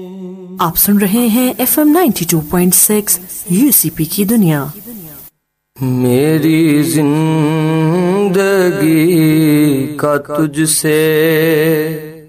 आप सुन रहे हैं FM 92.6 UCP की दुनिया। मेरी जिंदगी का तुझसे